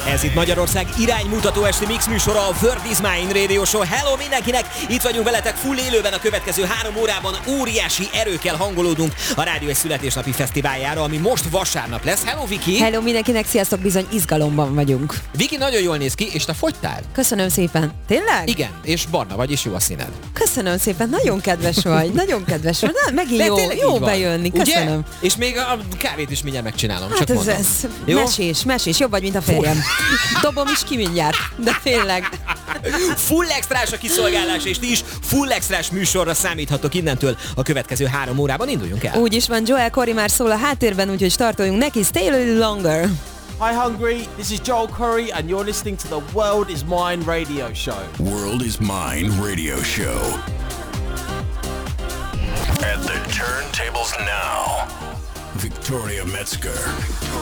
Ez itt Magyarország iránymutató esti mix műsora, a World is Mine Radio Show. Hello mindenkinek! Itt vagyunk veletek full élőben a következő 3 órában. Óriási erőkkel hangolódunk a Rádió egy születésnapi fesztiváljára, ami most vasárnap lesz. Hello Viki! Hello mindenkinek, sziasztok, bizony izgalomban vagyunk. Viki, nagyon jól néz ki, és te fogytál? Köszönöm szépen. Tényleg? Igen, és barna vagy, és jó a színed. Köszönöm szépen, nagyon kedves vagy, nagyon kedves vagy. Na, megint jó bejönni, köszönöm. Ugye? És még a kávét is mindjárt megcsinálom, Hát csak mondom. ez mesés, jobb vagy, mint a férjem. Dobom is ki mindjárt, de tényleg. Full extrás a kiszolgálás, és ti is full extrás műsorra számíthatok innentől a következő 3 órában. Induljunk el. Úgy is van, Joel Corey már szól a háttérben, úgyhogy startoljunk neki. Stay a little longer. Hi Hungary, this is Joel Curry and you're listening to the World is Mine radio show. World is Mine radio show. At the turntables now, Victoria Metzger.